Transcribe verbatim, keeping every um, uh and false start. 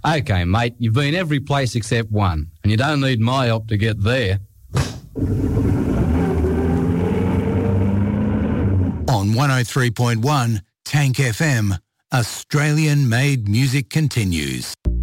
OK, mate, you've been every place except one, and you don't need my help to get there. On one oh three point one, Tank F M, Australian-made music continues.